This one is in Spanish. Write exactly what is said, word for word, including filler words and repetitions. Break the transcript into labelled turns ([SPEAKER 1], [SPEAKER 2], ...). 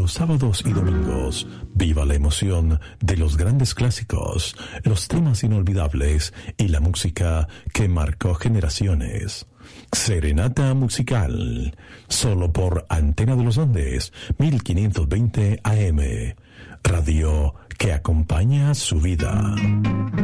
[SPEAKER 1] los sábados y domingos, viva la emoción de los grandes clásicos, los temas inolvidables y la música que marcó generaciones. Serenata musical, solo por Antena de los Andes, mil quinientos veinte A M, radio que acompaña su vida.